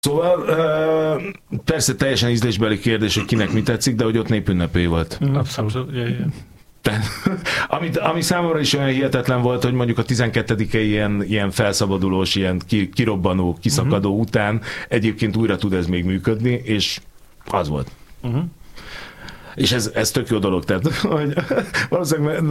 Szóval persze teljesen ízlésbeli kérdés, hogy kinek mi tetszik, de hogy ott népünnepé volt. Abszolút. Ami számomra is olyan hihetetlen volt, hogy mondjuk a 12-e ilyen felszabadulós, ilyen kirobbanó, kiszakadó után egyébként újra tud ez még működni, és az volt. És ez tök jó dolog, tehát hogy valószínűleg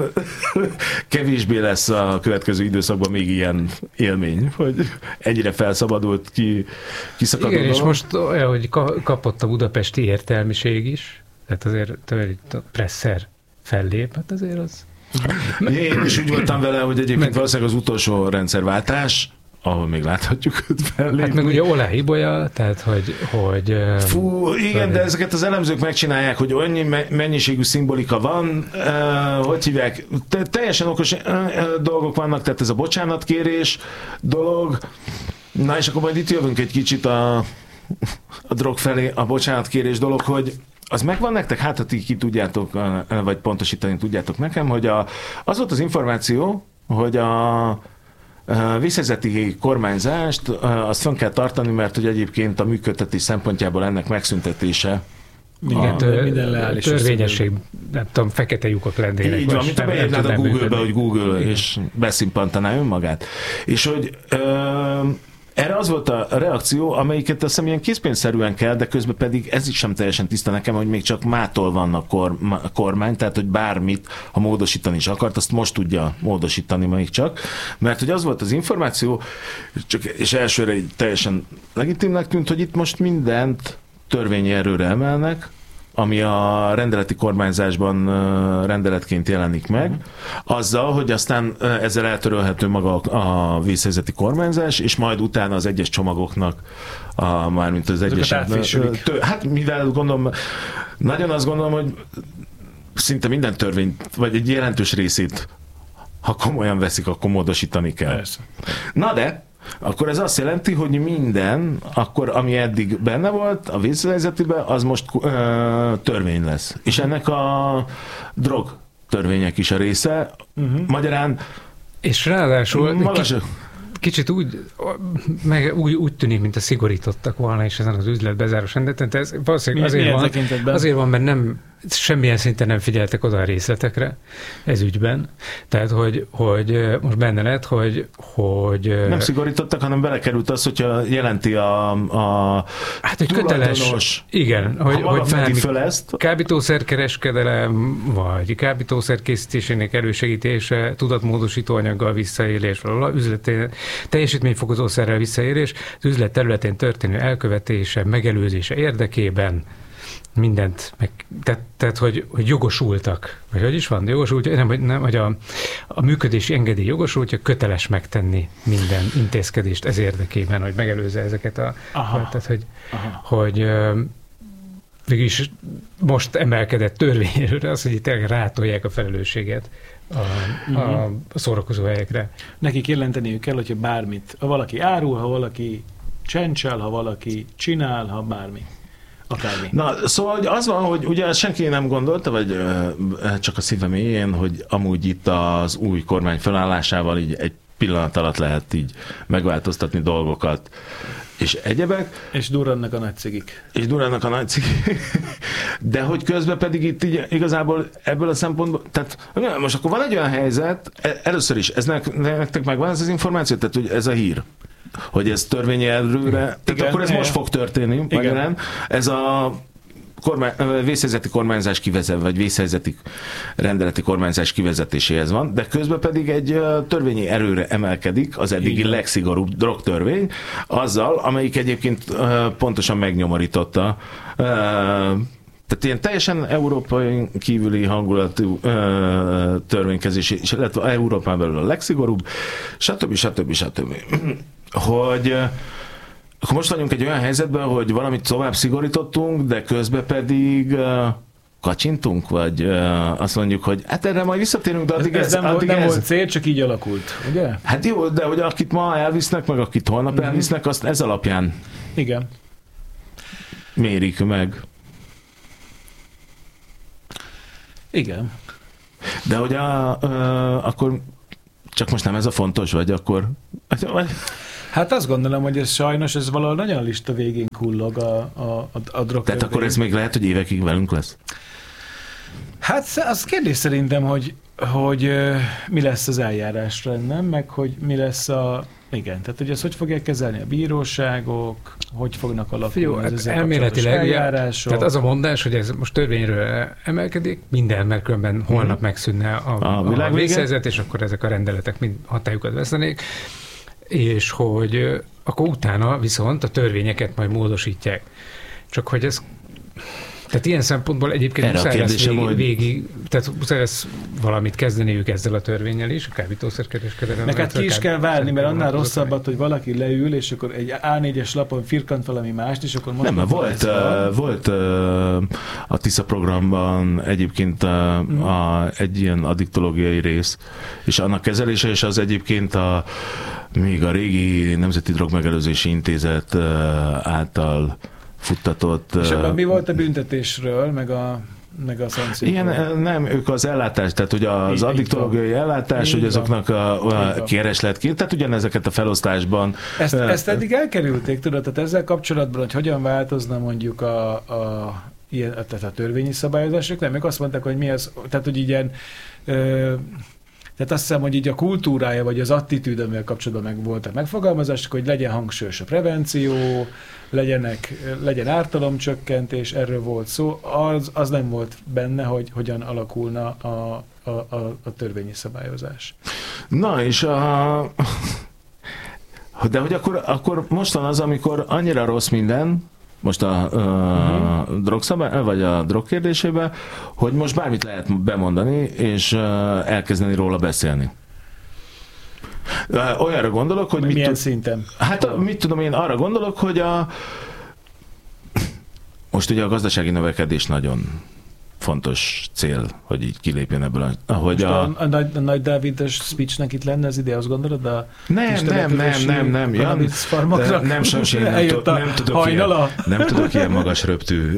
kevésbé lesz a következő időszakban még ilyen élmény, hogy ennyire felszabadult, kiszakadó igen, dolog. és most olyan, hogy kapott a budapesti értelmiség is, tehát azért a Presser fellép, hát azért az... Én is úgy voltam vele, hogy egyébként valószínűleg az utolsó rendszerváltás, ahol még láthatjuk őt fellépni. Hát meg ugye Ole Ibolya, tehát hogy fú, igen, de ezeket az elemzők megcsinálják, hogy annyi mennyiségű szimbolika van, hogy hívják, teljesen okos dolgok vannak, tehát ez a bocsánatkérés dolog. Na és akkor majd itt jövünk egy kicsit a drog felé, a bocsánatkérés dolog, hogy az megvan nektek? Hát, ha ti ki tudjátok, vagy pontosítani tudjátok nekem, hogy az volt az információ, hogy a vészhelyzeti kormányzást azt fönn kell tartani, mert hogy egyébként a működtetés szempontjából ennek megszüntetése minden leáll. Törvényesség, nem tudom, fekete lyukak lennének. Így van, mint a beírnád a Google-be, hogy Google, és beszimpantaná önmagát. És hogy erre az volt a reakció, amelyiket azt hiszem ilyen készpénzszerűen kell, de közben pedig ez is sem teljesen tiszta nekem, hogy még csak mától van a kormány, tehát hogy bármit, ha módosítani is akart, azt most tudja módosítani még csak. Mert hogy az volt az információ, és elsőre teljesen legitimnek tűnt, hogy itt most mindent törvényi erőre emelnek, ami a rendeleti kormányzásban rendeletként jelenik meg, azzal, hogy aztán ezzel eltörölhető maga a vészhelyzeti kormányzás, és majd utána az egyes csomagoknak, mármint az egyes... Hát mivel gondolom, nagyon azt gondolom, hogy szinte minden törvény, vagy egy jelentős részét, ha komolyan veszik, akkor módosítani kell. Persze. Na de, akkor ez azt jelenti, hogy minden, akkor ami eddig benne volt a vészhelyzetiben, az most törvény lesz. És ennek a drog törvények is a része. Magyarán és ráadásul kicsit úgy tűnik, mint a szigorítottak volna is ezen az üzletbezárós rendeten, de ez valószínűleg azért van, mert semmilyen szinten nem figyeltek oda a részletekre ez ügyben. Tehát, hogy most benne lett, hogy nem szigorítottak, hanem belekerült az, hogyha jelenti hát, hogy köteles, igen, hogy kábítószerkereskedelem, vagy kábítószerkészítésének elősegítése, tudatmódosító anyaggal visszaélés, teljesítményfokozószerrel visszaélés, az üzlet területén történő elkövetése, megelőzése érdekében mindent, tehát hogy jogosultak, vagy hogy is van, jogosult, nem, hogy a működési engedély jogosult, hogy köteles megtenni minden intézkedést ez érdekében, hogy megelőzze ezeket tehát, hogy végülis most emelkedett törvényről az, hogy itt rátolják a felelősséget a szórakozó helyekre. Nekik jelenteniük kell, hogyha bármit, ha valaki árul, ha valaki csencsel, ha valaki csinál, ha bármi. Akármi. Na, szóval az van, hogy ugye senki nem gondolta, vagy csak a szíve mélyén, hogy amúgy itt az új kormány felállásával így egy pillanat alatt lehet így megváltoztatni dolgokat, és egyebek. És durrannak a nagy cigik. De hogy közben pedig itt így igazából ebből a szempontból, tehát most akkor van egy olyan helyzet, először is, ez nektek megvan ez az információ, tehát hogy ez a hír, hogy ez törvényi erőre, tehát akkor ez most fog történni, magyarán. Ez a vészhelyzeti kormányzás vagy vészhelyzeti rendeleti kormányzás kivezetéséhez van, de közben pedig egy törvényi erőre emelkedik az eddigi legszigorúbb drogtörvény, azzal, amelyik egyébként pontosan megnyomorította, tehát ilyen teljesen európai kívüli hangulatú törvénykezés, illetve Európán belül a legszigorúbb, stb. Hogy akkor most vagyunk egy olyan helyzetben, hogy valamit tovább szigorítottunk, de közben pedig kacsintunk, vagy azt mondjuk, hogy hát erre majd visszatérünk, de addig ez nem volt cél, csak így alakult, ugye? Hát jó, de hogy akit ma elvisznek, meg akit holnap elvisznek, azt ez alapján mérik meg. Igen. De hogy akkor csak most nem ez a fontos, vagy akkor... Hát azt gondolom, hogy ez sajnos, ez valahol nagyon a lista végén kullog a drog. Tehát akkor ez még lehet, hogy évekig velünk lesz? Hát az kérdés szerintem, hogy mi lesz az eljárásrend, meg hogy mi lesz igen, tehát hogy ezt hogy fogják kezelni a bíróságok, hogy fognak alakulni az ezzel kapcsolatos eljárások. Tehát az a mondás, hogy ez most törvényről emelkedik, minden, mert különben holnap megszűnne a vészhelyzet, és akkor ezek a rendeletek mind hatályukat vesztenék, és hogy akkor utána viszont a törvényeket majd módosítják. Csak hogy ez tehát ilyen szempontból egyébként muszáj lesz tehát muszáj lesz valamit kezdeniük ezzel a törvénnyel is, a kábítószerkereskedelem. Meg hát ki is kell válni, mert annál rosszabbat, hogy valaki leül, és akkor egy A4-es lapon firkant valami mást, és akkor most... Nem, volt a Tisza programban egyébként egy ilyen addiktológiai rész, és annak kezelése, és az egyébként még a régi Nemzeti Drogmegelőzési Intézet által futtatott... És ebben mi volt a büntetésről, meg a szankciókról? Igen, nem, ők az ellátás, tehát ugye az addiktológiai ellátás, hogy azoknak a keresletként, tehát ugyanezeket a felosztásban... Ezt eddig elkerülték, tudod, tehát ezzel kapcsolatban, hogy hogyan változna mondjuk tehát a törvényi szabályozások, nem, ők azt mondták, hogy mi az, tehát hogy ilyen... Tehát azt hiszem, hogy így a kultúrája, vagy az attitűd, amivel kapcsolatban meg voltak megfogalmazások, hogy legyen hangsúlyos a prevenció, legyen ártalomcsökkentés, erről volt szó. Az nem volt benne, hogy hogyan alakulna a törvényi szabályozás. Na, és de hogy akkor most van az, amikor annyira rossz minden, most a drogszabály, vagy a drog kérdésében, hogy most bármit lehet bemondani, és elkezdeni róla beszélni. Olyanra gondolok, hogy... Milyen szinten? Hát mit tudom én, arra gondolok, hogy most ugye a gazdasági növekedés nagyon fontos cél, hogy így kilépjen ebből. A Nagy Dávidos speechnek itt lenne az ide, azt gondolod? Nem. Nem, sajnos én nem tudok ilyen magas röptű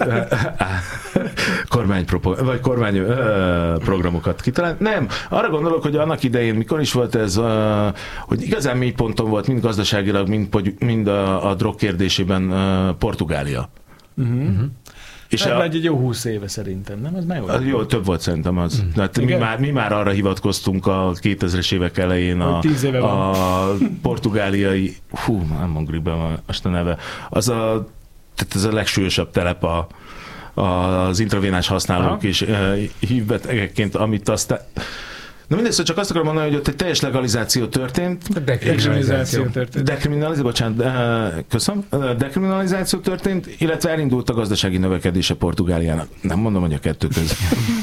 kormányprogramokat kitalálni. Nem, arra gondolok, hogy annak idején, mikor is volt ez, hogy igazán mély ponton volt, mind gazdaságilag, mind a drog kérdésében Portugália. És egy jó 20 éve szerintem, nem? Ez már jó, több volt szerintem az. Hát mi már arra hivatkoztunk a 2000-es évek elején a portugáliai, nem ugrik be most a neve, tehát ez a legsúlyosabb telep az intravénás használók és hívbetegekként, amit aztán... Na mindegy, csak azt akarom mondani, hogy ott egy teljes legalizáció történt. Dekriminalizáció történt, illetve elindult a gazdasági növekedése Portugáliának. Nem mondom, hogy a kettő között.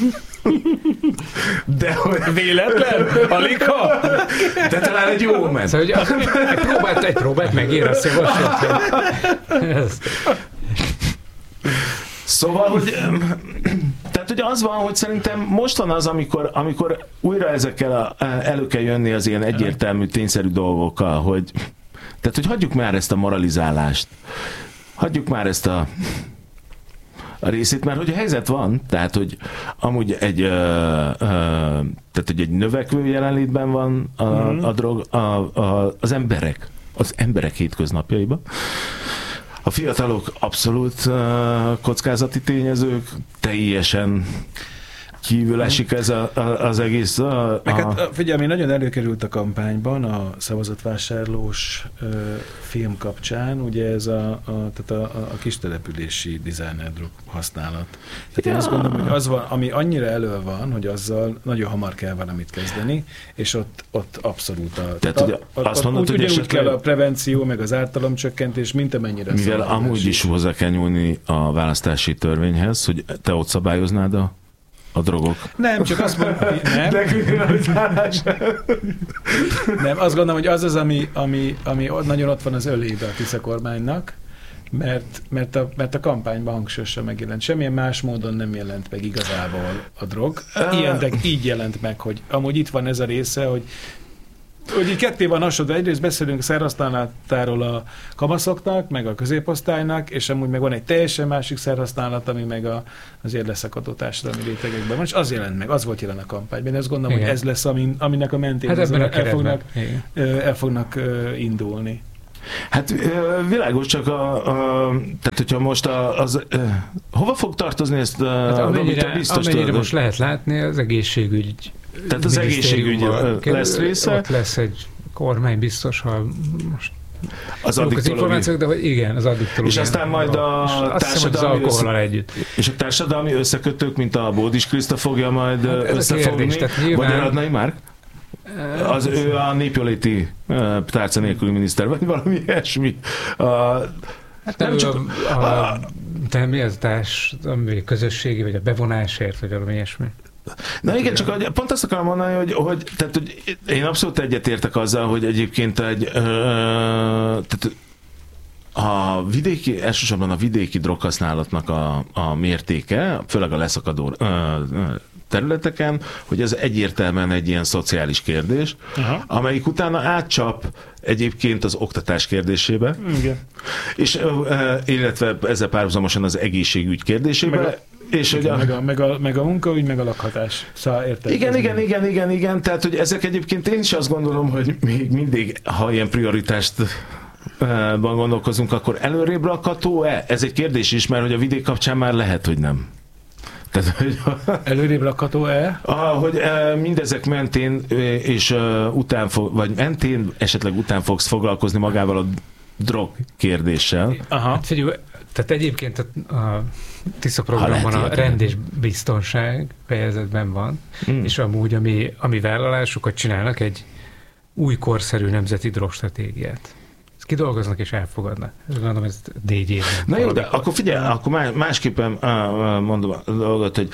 De hogy... Véletlen? Aligha? De talán egy jó ment. Szóval, hogy egy próbát megír, azt javaslott. Szóval, hogy... Tehát ugye az van, hogy szerintem most van az, amikor újra ezekkel elő kell jönni az ilyen egyértelmű, tényszerű dolgokkal, hogy hagyjuk már ezt a moralizálást, hagyjuk már ezt a részét, mert hogy a helyzet van, tehát hogy amúgy egy növekvő jelenlétben van a drog az emberek hétköznapjaiban. A fiatalok abszolút kockázati tényezők, teljesen kívül esik ez az egész. Figyelj, ami nagyon előkerült a kampányban, a szavazatvásárlós film kapcsán, ugye ez a kistelepülési designer drog használat. Tehát én azt gondolom, hogy az van, ami annyira elő van, hogy azzal nagyon hamar kell valamit kezdeni, és ott abszolút ugyanúgy kell a prevenció, meg az ártalomcsökkentés, mint amennyire. Mivel amúgy is hozzá kell nyúlni a választási törvényhez, hogy te ott szabályoznád a drogok. Nem, csak azt mondom, hogy nem. Nem, azt gondolom, hogy az, ami nagyon ott van az ölébe a Tisza kormánynak, mert a kampányban hangsúlyosan megjelent. Semmilyen más módon nem jelent meg igazából a drog. Így jelent meg, hogy amúgy itt van ez a része, hogy így ketté van hasonló, egyrészt beszélünk a szerhasználatáról a kamaszoknak, meg a középosztálynak, és amúgy meg van egy teljesen másik szerhasználat, ami meg azért leszakadó társadalmi rétegekben van, és az jelent meg, az volt jelen a kampányban. Én azt gondolom, hogy ez lesz, aminek a mentén el fognak indulni. Hát világos, csak tehát hogyha most hova fog tartozni ezt hát amennyire most lehet látni, az egészségügy. Tehát az egészségügy lesz része. Ott lesz egy kormánybiztos, ha most az információk, de hogy igen, az addiktológia. És aztán majd a társadalmi összekötők, mint a Bódis Kriszta fogja majd összefogni, vagy a Radnai Márk? Az ő a népjóléti tárca nélküli miniszter, vagy valami ilyesmi. Hát nem csak de mi az a közösségi, vagy a bevonásért, vagy valami ilyesmi. Na igen, csak pont azt akarom mondani, hogy én abszolút egyetértek azzal, hogy egyébként tehát elsősorban a vidéki droghasználatnak a mértéke, főleg a leszakadó területeken, hogy ez egyértelműen egy ilyen szociális kérdés, amelyik utána átcsap egyébként az oktatás kérdésébe, igen. És illetve ezzel párhuzamosan az egészségügy kérdésébe, és igen, meg a munkaügy, meg a lakhatás. Szóval érted? Igen. Tehát, hogy ezek egyébként én is azt gondolom, hogy még mindig, ha ilyen prioritást gondolkozunk, akkor előrébb rakható-e? Ez egy kérdés is, mert hogy a vidék kapcsán már lehet, hogy nem. Tehát, hogy előrébb rakható-e? Hogy mindezek mentén és mentén esetleg után fogsz foglalkozni magával a drog kérdéssel. Aha. Hát figyelj, tehát egyébként a Tisza programban a rend és biztonság fejezetben van, és amúgy ami vállalásokat csinálnak, egy új korszerű nemzeti drogstratégiát. Ezt kidolgoznak és elfogadnak. Gondolom, ez 4 évben. Na jó, de akkor figyelj, akkor másképpen mondom a dolgot, hogy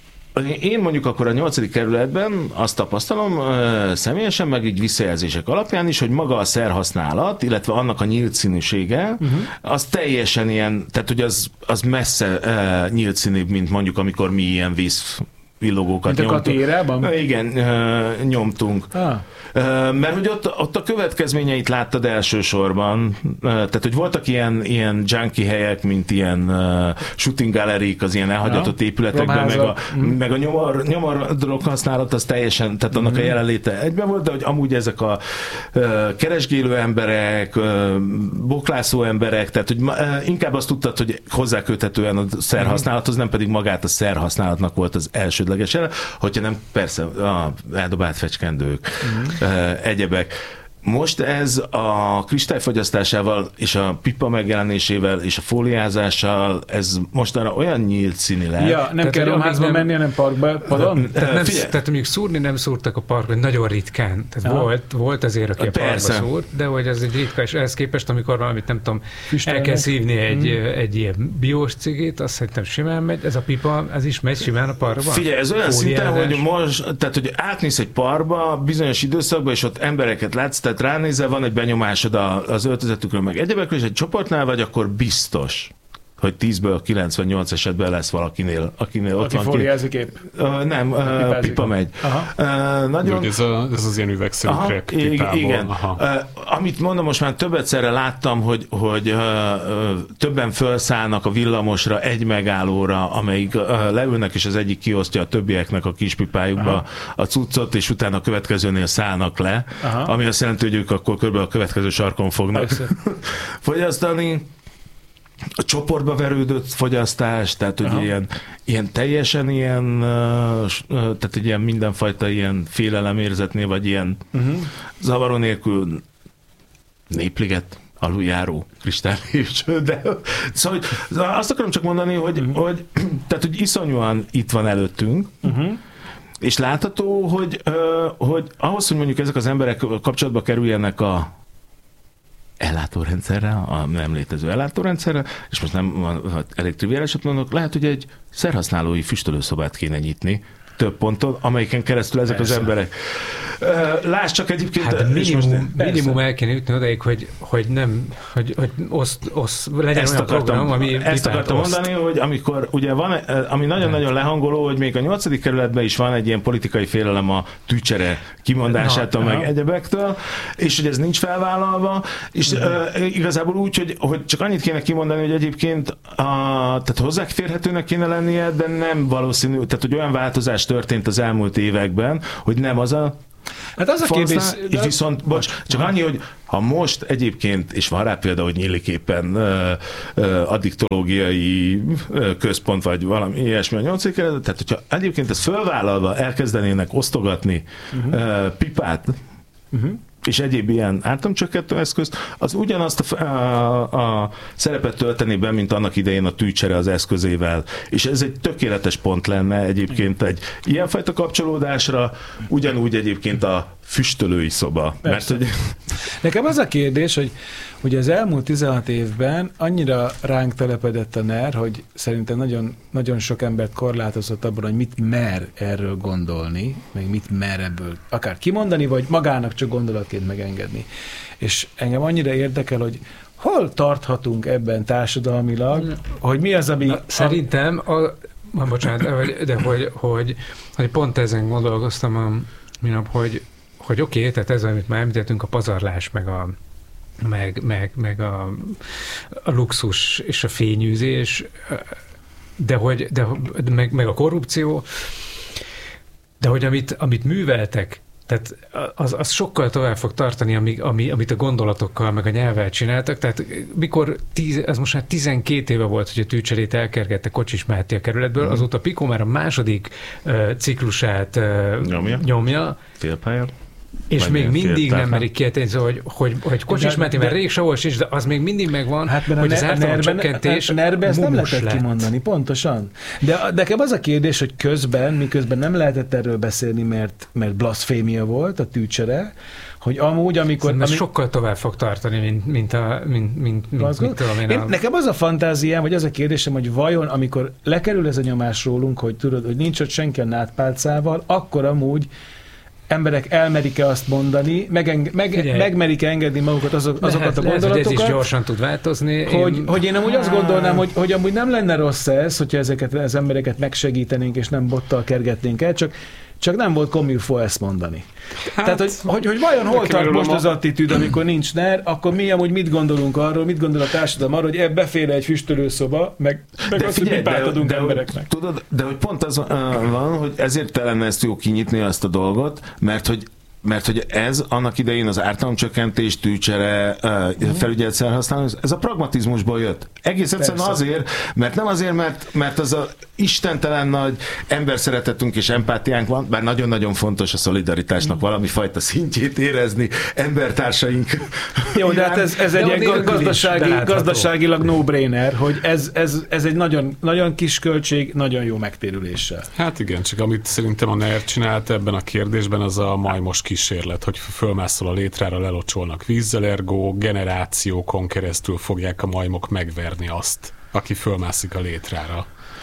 én mondjuk akkor a 8. kerületben azt tapasztalom személyesen, meg így visszajelzések alapján is, hogy maga a szerhasználat, illetve annak a nyílt színűsége, az teljesen ilyen, tehát hogy az messze nyílt színűbb, mint mondjuk amikor mi ilyen vízvillogókat nyomtunk. Igen, nyomtunk. Mert hogy ott a következményeit láttad elsősorban, tehát hogy voltak ilyen junkie helyek, mint ilyen shooting gallerik az ilyen elhagyatott épületekben, meg a nyomor drog használat az teljesen, tehát annak a jelenléte egyben volt, de hogy amúgy ezek a keresgélő emberek, boklászó emberek, tehát hogy inkább azt tudtad, hogy hozzáköthetően a szerhasználathoz, nem pedig magát a szerhasználatnak volt az elsődleges jelen, hogyha nem persze a eldobált fecskendők, egyebek. Most ez a kristályfogyasztásával és a pipa megjelenésével és a fóliázással ez mostanra olyan nyílt színi lehet. Ja, nem kell romházba menni, hanem parkba, padon? Tehát mondjuk szúrni nem szúrtak a parkban, nagyon ritkán. Tehát volt azért, aki a parkba szúr, de hogy ez egy ritka, és ehhez képest, amikor valamit nem tudom, el kell szívni egy ilyen biós cigét, azt szerintem simán megy, ez a pipa, ez is megy simán a parkban. Figyelj, ez olyan szinten, hogy most, tehát hogy átmész egy parkba bizonyos időszakban, és ott embereket látsz, tehát ránézel, van egy benyomásod az öltözetükről, meg egyebekről, és egy csoportnál vagy, akkor biztos, hogy 10-ből 98 esetben lesz valakinél, akinél ott van. Aki fóliázik épp? Nem, pipa megy. Nagyon... Ez az ilyen üvegszerű krep pipából. Igen. Amit mondom, most már több egyszerre láttam, hogy többen felszállnak a villamosra, egy megállóra, amelyik leülnek, és az egyik kiosztja a többieknek a kis pipájukba a cuccot, és utána a következőnél szállnak le, ami azt jelenti, hogy ők akkor körülbelül a következő sarkon fognak fogyasztani. A csoportba verődött fogyasztás, tehát hogy ilyen teljesen ilyen, tehát egy ilyen mindenfajta ilyen féleleérzetnél, vagy ilyen zavaró nélkül Népliget aluljáró kristálylépcső, de szóval azt akarom csak mondani, hogy tehát, hogy iszonyúan itt van előttünk, és látható, hogy ahhoz, hogy mondjuk ezek az emberek kapcsolatba kerüljenek a ellátórendszerrel, a nem létező ellátórendszerrel, és most nem elég triviálisat mondok, lehet, hogy egy szerhasználói füstölőszobát kéne nyitni több ponton, amelyiken keresztül ezek az emberek. Lásd csak egyébként... Hát minimum el kéne jutni odaig, hogy legyen olyan program, ami ezt akartam mondani, hogy amikor ugye van, ami nagyon-nagyon lehangoló, hogy még a 8. kerületben is van egy ilyen politikai félelem a tűcsere kimondásától, meg egyebektől, és hogy ez nincs felvállalva, és igazából úgy, hogy csak annyit kéne kimondani, hogy egyébként tehát hozzáférhetőnek kéne lennie, de nem valószínű, tehát hogy olyan változás történt az elmúlt években, hogy nem az a Hát az a kérdés... És viszont, csak annyi, hogy ha most egyébként, és van rá példa, hogy nyílik éppen addiktológiai központ, vagy valami ilyesmi a 8. kerület, tehát hogyha egyébként ezt fölvállalva elkezdenének osztogatni pipát, és egyéb ilyen ártalomcsökkentő eszközt, az ugyanazt a szerepet tölteni be, mint annak idején a tűcsere az eszközével. És ez egy tökéletes pont lenne egyébként egy ilyenfajta kapcsolódásra, ugyanúgy egyébként a füstölői szoba. Mert, hogy... Nekem az a kérdés, hogy az elmúlt 16 évben annyira ránk telepedett a NER, hogy szerintem nagyon, nagyon sok embert korlátozott abban, hogy mit mer erről gondolni, meg mit mer ebből akár kimondani, vagy magának csak gondolatként megengedni. És engem annyira érdekel, hogy hol tarthatunk ebben társadalmilag, hogy mi az, ami... Szerintem, bocsánat, de hogy pont ezen gondolkoztam a minap, hogy oké, tehát ez, amit már említettünk, a pazarlás, meg a luxus és a fényűzés, meg a korrupció, de hogy amit műveltek, tehát az sokkal tovább fog tartani, amit a gondolatokkal, meg a nyelvvel csináltak. Tehát mikor, ez most már 12 éve volt, hogy a tűcserét elkergette Kocsis Máté a kerületből, azóta Piko már a második ciklusát nyomja. Félpálya. És még mindig nem merik kijelenteni, hogy Kocsis Máté már rég sehol sincs, de az még mindig megvan, hát, hogy az ártalomcsökkentés ezt nem lehetett kimondani, pontosan. De nekem az a kérdés, hogy miközben nem lehetett erről beszélni, mert blaszfémia volt a tűcsere, hogy amúgy, amikor... sokkal tovább fog tartani, mint tudom én. Nekem az a fantáziám, vagy az a kérdésem, hogy vajon, amikor lekerül ez a nyomás rólunk, hogy tudod, hogy nincs ott senki a nádpálcával, akkor amúgy emberek elmerik-e azt mondani, megmerik-e engedni magukat azokat a gondolatokat. Ez is gyorsan tud változni. Hogy én amúgy azt gondolnám, hogy amúgy nem lenne rossz ez, hogyha ezeket az embereket megsegítenénk, és nem bottal kergetnénk el, csak nem volt komilfó ezt mondani. Hát, tehát, hogy vajon hol tart most az attitűd, amikor nincs NER, akkor mi amúgy mit gondolunk arról, mit gondol a társadalom arról, hogy beféle egy füstölőszoba, meg azt, hogy mit adunk embereknek. Tudod, de hogy pont az van, hogy ezért lenne ezt jó kinyitni azt a dolgot, mert hogy ez annak idején az ártalomcsökkentés, tűcsere, felügyelt szerhasználó, ez a pragmatizmusból jött. Egész egyszerűen azért, mert nem azért, mert az a istentelen nagy emberszeretetünk és empátiánk van, bár nagyon-nagyon fontos a szolidaritásnak valami fajta szintjét érezni embertársaink. Jó, de hát ez egy ilyen gazdaságilag no-brainer, hogy ez egy nagyon, nagyon kis költség, nagyon jó megtérüléssel. Hát igen, csak amit szerintem a NER csinált ebben a kérdésben, az a majmos kísérlet, hogy fölmászol a létrára, lelocsolnak vízzel, ergo generációkon keresztül fogják a majmok megverni azt, aki fölmászik a létrára.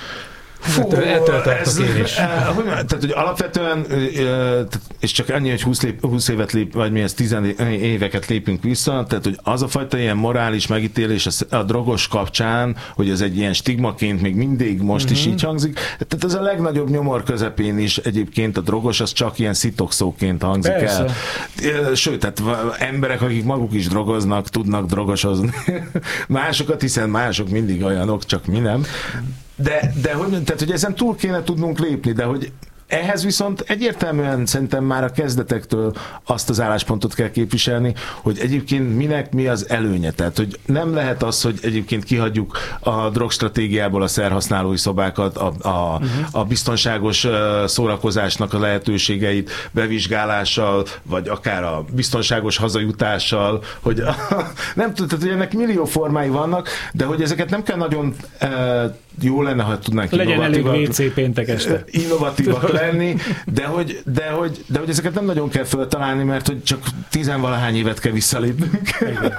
Ettől tartok én is. Tehát, hogy alapvetően, és csak annyi, hogy 20 évet vagy mi ez 10 éveket lépünk vissza, tehát, hogy az a fajta ilyen morális megítélés a drogos kapcsán, hogy ez egy ilyen stigmaként még mindig most is így hangzik, tehát ez a legnagyobb nyomor közepén is egyébként a drogos, az csak ilyen szitokszóként hangzik el. Sőt, tehát emberek, akik maguk is drogoznak, tudnak drogosozni másokat, hiszen mások mindig olyanok, csak mi nem. De hogy ezen túl kéne tudnunk lépni, de hogy ehhez viszont egyértelműen szerintem már a kezdetektől azt az álláspontot kell képviselni, hogy egyébként minek mi az előnye. Tehát, hogy nem lehet az, hogy egyébként kihagyjuk a drogstratégiából a szerhasználói szobákat, a biztonságos szórakozásnak a lehetőségeit bevizsgálással, vagy akár a biztonságos hazajutással, hogy nem tudom, tehát, hogy ennek millió formái vannak, de hogy ezeket nem kell nagyon jó lenne, ha tudnánk legyen elég WC péntek este. Innovatívak lenni, de hogy ezeket nem nagyon kell föltalálni, mert hogy csak 10-valahány évet kell visszalépnünk.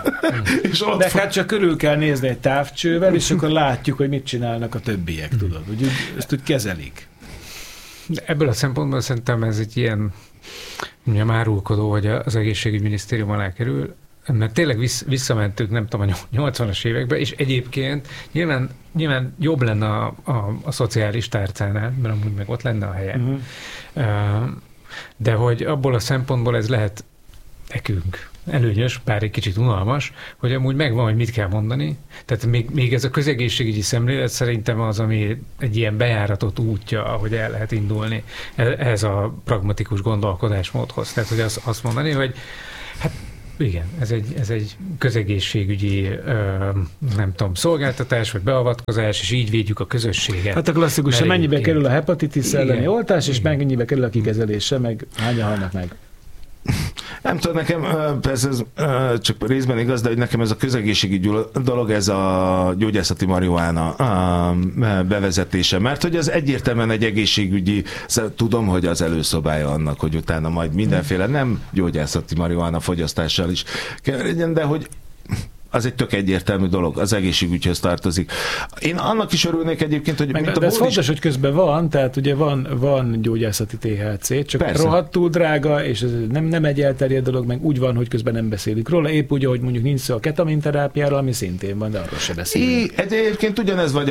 De hát csak körül kell nézni egy távcsővel, és akkor látjuk, hogy mit csinálnak a többiek, tudod. Úgy, ezt úgy kezelik. De ebből a szempontból szerintem ez egy ilyen árulkodó, hogy az egészségügyminisztérium alá kerül, mert tényleg visszamentünk, nem tudom, a 80-as évekbe, és egyébként nyilván jobb lenne a szociális tárcánál, mert amúgy meg ott lenne a helye. De hogy abból a szempontból ez lehet nekünk előnyös, bár egy kicsit unalmas, hogy amúgy megvan, hogy mit kell mondani. Tehát még ez a közegészségügyi szemlélet szerintem az, ami egy ilyen bejáratott útja, ahogy el lehet indulni ehhez a pragmatikus gondolkodásmódhoz. Tehát, hogy azt mondani, hogy hát igen, ez egy közegészségügyi nem tudom, szolgáltatás, vagy beavatkozás, és így védjük a közösséget. Hát a klasszikus, mennyibe kerül a hepatitis elleni oltás, és mennyibe kerül a kikezelése, meg hányan halnak meg. Nem tudom, nekem persze ez csak részben igaz, de hogy nekem ez a közegészségügyi dolog, ez a gyógyászati marihuána bevezetése, mert hogy az egyértelműen egy egészségügyi, tudom, hogy az előszobája annak, hogy utána majd mindenféle nem gyógyászati marihuána fogyasztással is keveredjen, de hogy az egy tök egyértelmű dolog, az egészségügyhöz tartozik. Én annak is örülnék egyébként, hogy... De ez fontos, hogy közben van, tehát ugye van gyógyászati THC, csak persze. Rohadtul drága, és ez nem egy elterjedt dolog, meg úgy van, hogy közben nem beszélik róla, épp úgy, hogy mondjuk nincs szó a ketaminterápiáról, ami szintén van, de arról se beszélünk. Egyébként ugyanez vagy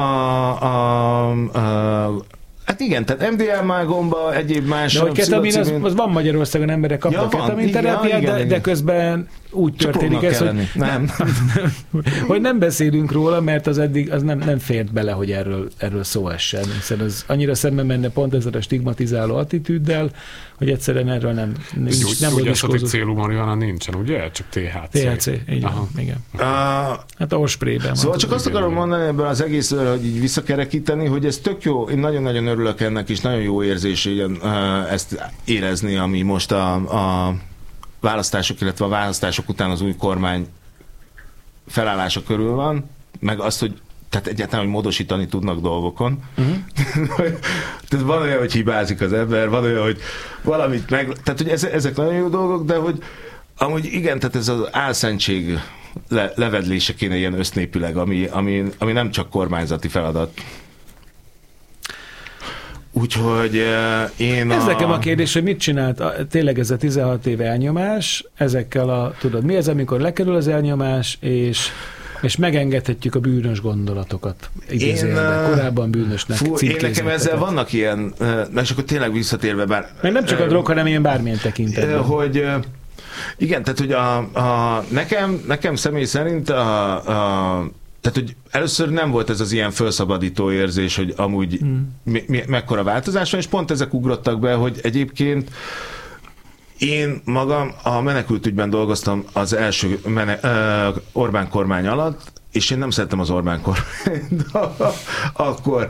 hát igen, tehát MDMA gomba, egyéb más... De hogy ketamin, az van Magyarországon, emberek kapnak ketaminterápiát, de közben úgy csak történik ez, hogy hogy nem beszélünk róla, mert az eddig az nem fért bele, hogy erről szó essen. Hiszen az annyira szemben menne pont ezzel a stigmatizáló attitűddel, hogy egyszerűen erről nem gyógyászati célú marihuana nincsen, ugye? Csak THC. THC, igen. Hát a orsprayben. Szóval csak azt akarom mondani ebből az egészről, hogy így visszakerekíteni, hogy ez tök jó, én nagyon-nagyon örülök ennek, és nagyon jó érzés ezt érezni, ami most a választások, illetve a választások után az új kormány felállása körül van, meg azt, hogy tehát egyáltalán, hogy módosítani tudnak dolgokon. Tehát van olyan, hogy hibázik az ember, van olyan, hogy valamit meg... Tehát, hogy ezek nagyon jó dolgok, de hogy amúgy igen, tehát ez az álszentség levedlése kéne ilyen össznépileg, ami nem csak kormányzati feladat. Úgyhogy én Ez nekem a kérdés, hogy mit csinált tényleg ez a 16 év elnyomás, ezekkel tudod, mi ez, amikor lekerül az elnyomás, és megengedhetjük a bűnös gondolatokat. Korábban bűnösnek én nekem ezzel vannak ilyen, és akkor tényleg visszatérve bár... Meg nem csak a drog, hanem ilyen bármilyen tekintetben. Hogy igen, tehát hogy nekem személy szerint tehát, hogy először nem volt ez az ilyen felszabadító érzés, hogy amúgy mekkora változás van, és pont ezek ugrottak be, hogy egyébként én magam a menekültügyben dolgoztam az első Orbán kormány alatt, és én nem szerettem az Orbán kormányt. Akkor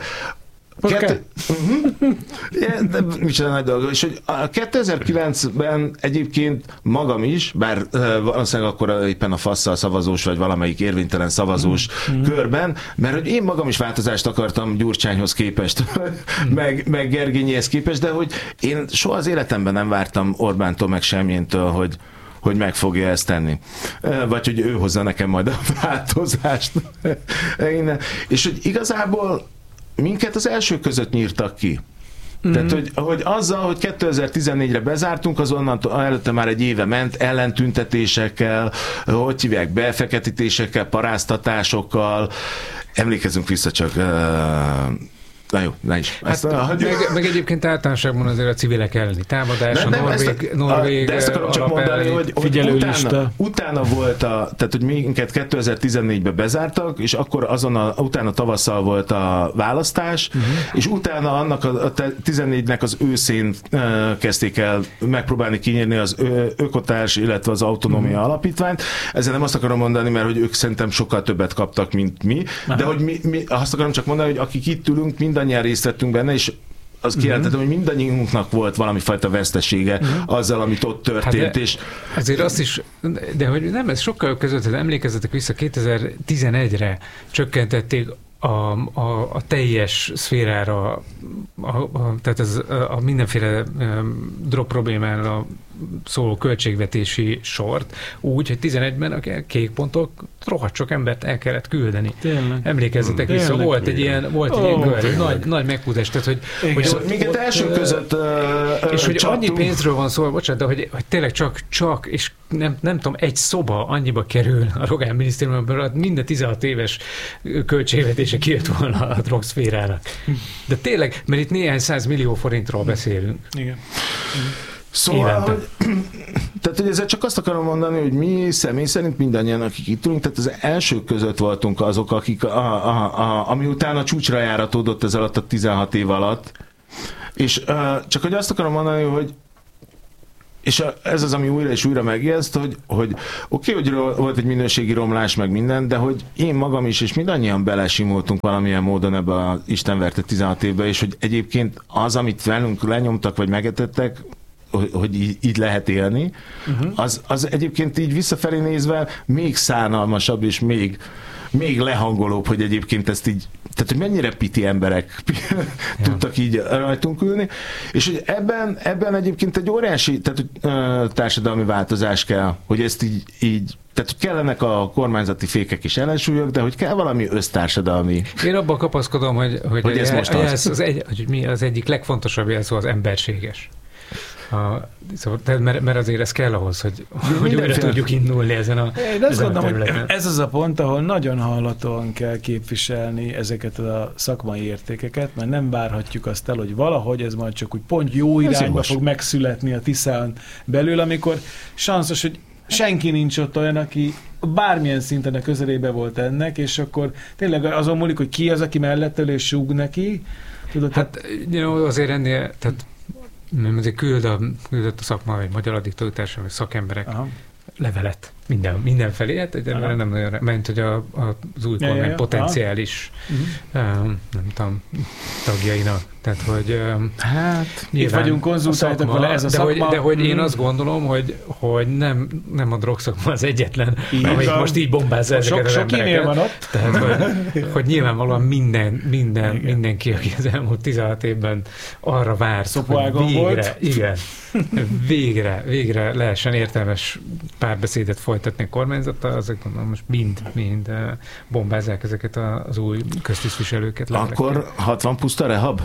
micsoda nagy dolog. És hogy 2009-ben egyébként magam is, bár valószínűleg akkor éppen a fasszal szavazós, vagy valamelyik érvénytelen szavazós körben, mert hogy én magam is változást akartam Gyurcsányhoz képest, meg Gergényéhez képest, de hogy én soha az életemben nem vártam Orbántól, meg Semjéntől, hogy meg fogja ezt tenni. Vagy hogy ő hozza nekem majd a változást. És hogy igazából minket az első között nyírtak ki. Tehát, hogy azzal, hogy 2014-re bezártunk, azonnal előtte már egy éve ment ellentüntetésekkel, hogy hívják, befeketítésekkel, paráztatásokkal. Emlékezzünk vissza csak... Na jó, ne is. Meg egyébként általánosságban azért a civilek elleni támadás, Norvég de ezt akarom csak mondani, hogy utána volt tehát hogy minket 2014-ben bezártak, és akkor utána tavasszal volt a választás, és utána annak a 14-nek az őszén kezdték el megpróbálni kinyírni az Ökotárs, illetve az Autonómia Alapítványt. Ezzel nem azt akarom mondani, mert hogy ők szerintem sokkal többet kaptak, mint mi, de hogy mi azt akarom csak mondani, hogy akik itt ülünk, mindannyian részt vettünk benne, és az kijelentettem, hogy mindannyiunknak volt valami fajta vesztesége azzal, amit ott történt. Hát és azért azt is, de hogy nem, ez sokkal között, hogy emlékezzetek vissza, 2011-re csökkentették a teljes szférára, tehát ez a mindenféle drog problémára szóló költségvetési sort úgy, hogy 11-ben a kék pontok rohadt sok embert el kellett küldeni. Tényleg. Emlékezzetek vissza, volt egy ilyen nagy meghúzás. Tehát, hogy minket első között és hogy annyi pénzről van szó, bocsánat, de hogy tényleg csak és nem tudom, egy szoba annyiba kerül a Rogán minisztériumban, minden 16 éves költségvetése kijött volna a drogszférának. De tényleg, mert itt néhány 100 millió forintról beszélünk. Igen. Szóval, hogy ezzel csak azt akarom mondani, hogy mi személy szerint mindannyian, akik itt ülünk, tehát az elsők között voltunk azok, akik ami utána a csúcsra járatódott ez alatt a 16 év alatt. És csak hogy azt akarom mondani, hogy és ez az, ami újra és újra megijeszt, hogy oké, hogy volt egy minőségi romlás, meg minden, de hogy én magam is, és mindannyian belesimultunk valamilyen módon ebbe az istenverte 16 évbe, és hogy egyébként az, amit velünk lenyomtak, vagy megetettek, hogy így lehet élni, az egyébként így visszafelé nézve még szánalmasabb, és még lehangolóbb, hogy egyébként ezt így, tehát hogy mennyire piti emberek tudtak így rajtunk ülni, és hogy ebben egyébként egy óriási társadalmi változás kell, hogy ezt így tehát, hogy kellenek a kormányzati fékek és ellensúlyok, de hogy kell valami össztársadalmi. Én abban kapaszkodom, hogy ez most hogy az egyik legfontosabb jelszó az emberséges. Szóval, mert azért ez kell ahhoz, hogy újra tudjuk indulni ezen a Én azt gondolom, hogy ez az a pont, ahol nagyon hallatóan kell képviselni ezeket a szakmai értékeket, mert nem várhatjuk azt el, hogy valahogy ez majd csak úgy pont jó irányba fog megszületni a Tiszán belül, amikor sanszos, hogy senki nincs ott olyan, aki bármilyen szinten a közelébe volt ennek, és akkor tényleg azon múlik, hogy ki az, aki mellette és súg neki. Tudod, hát azért ennél, tehát azért küldött a szakma, vagy magyar addiktótársadalmi szakemberek levelet mindenfelé, hát nem nagyon, mert hogy az új kormány potenciális nem tudom, tagjainak. Tehát, hogy itt vagyunk, konzultáltak vele, ez a szakma. De hogy én azt gondolom, hogy nem a drogszakma az egyetlen, amelyik most így bombázza ezeket az embereket. Van ott. Tehát, hogy nyilvánvalóan mindenki, aki az elmúlt 16 évben arra várt, hogy végre lehessen értelmes párbeszédet folytatni a kormányzattal, azok gondolom most mind bombázzák ezeket az új köztisztviselőket. Akkor 60 puszta rehab?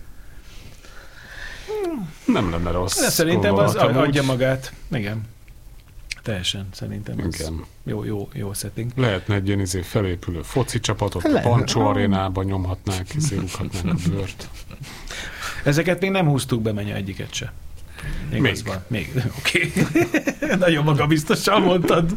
Nem lenne rossz. De szerintem az adja magát. Igen. Teljesen szerintem ez jó setting. Lehetne egy ilyen felépülő foci csapatot, a Pancsó arénába nyomhatnák, rúghatnánk a bőrt. Ezeket még nem húztuk be, menj egyiket se. Még. Oké. Nagyon magabiztosan mondtad.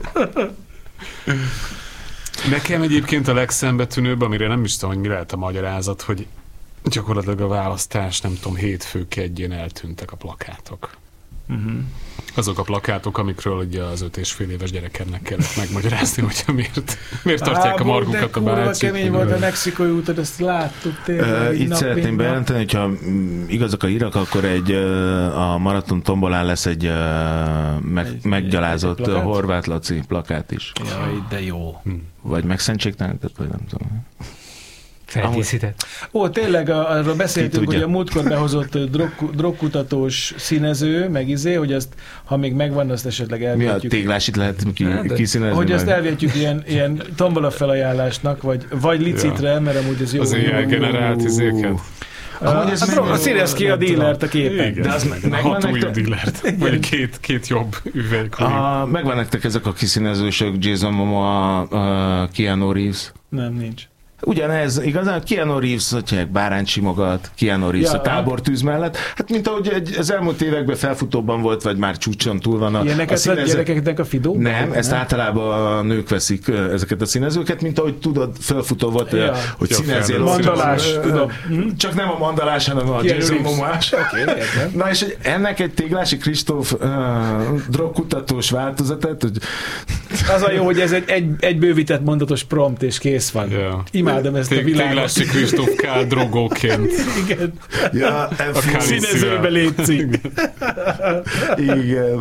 Nekem egyébként a legszembetűnőbb, amire nem is tudom, hogy mi lehet a magyarázat, hogy gyakorlatilag a választás, nem tudom, hétfő kedjén eltűntek a plakátok. Azok a plakátok, amikről ugye az 5,5 éves gyerekemnek kellett megmagyarázni, hogy miért tartják a margukat a bácsi. Kemény volt a mexikói úton, ezt láttuk tényleg. Itt szeretném bejelenteni, hogyha igazak a hírak, akkor a Maraton tombolán lesz egy meggyalázott Horváth Laci plakát is. Jaj, de jó. Vagy megszentségtelenített, vagy nem tudom. Felkészített. Tényleg, arról beszéltünk, hogy a múltkor behozott drogkutatós színező, meg hogy azt, ha még megvan, azt esetleg elvihetjük. Mi a téglásit lehet kiszínezni? Hogy azt elvihetjük ilyen tombola felajánlásnak, vagy licitre, mert amúgy ez jó. Az ilyen generált izéket. Színez ki a dílert a képen. Igen, de az meg 6 új dílert. Vagy két jobb üveg. Megvan nektek ezek a kiszínezősök, Jason Momoa, Keanu Reeves? Nem, nincs. Ugyanez, igazán Keanu Reeves, hogy bárány simogat, Keanu Reeves a tábortűz mellett. Hát mint ahogy az elmúlt években felfutóban volt, vagy már csúcson túl van a színező. Gyerekeknek a fidóban? Nem, ezt általában a nők veszik ezeket a színezőket, mint ahogy tudod, felfutó volt, hogy színezzél. Mandalás. Csak nem a mandalás, hanem a Jason Momoás. Na és ennek egy Téglási Kristóf drogkutatós változatát, hogy... Az a jó, hogy ez egy bővített mondatos prompt, és kész van. Imádom ezt a világot. Téglási Kristóf K. drogóként. Igen. Ja, a színezőbe létszik. Igen.